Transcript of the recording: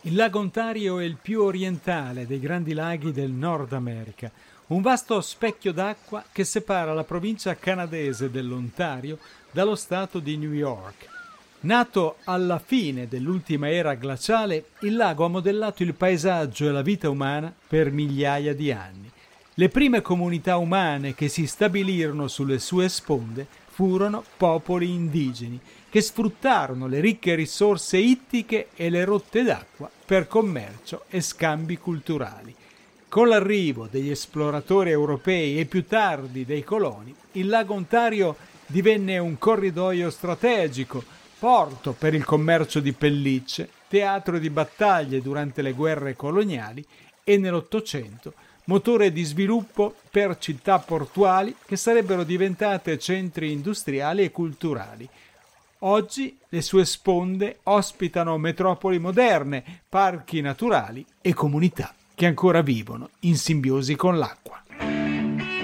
Il lago Ontario è il più orientale dei grandi laghi del Nord America, un vasto specchio d'acqua che separa la provincia canadese dell'Ontario dallo stato di New York. Nato alla fine dell'ultima era glaciale, il lago ha modellato il paesaggio e la vita umana per migliaia di anni. Le prime comunità umane che si stabilirono sulle sue sponde furono popoli indigeni che sfruttarono le ricche risorse ittiche e le rotte d'acqua per commercio e scambi culturali. Con l'arrivo degli esploratori europei e più tardi dei coloni, il lago Ontario divenne un corridoio strategico, porto per il commercio di pellicce, teatro di battaglie durante le guerre coloniali e nell'Ottocento motore di sviluppo per città portuali che sarebbero diventate centri industriali e culturali. Oggi le sue sponde ospitano metropoli moderne, parchi naturali e comunità che ancora vivono in simbiosi con l'acqua.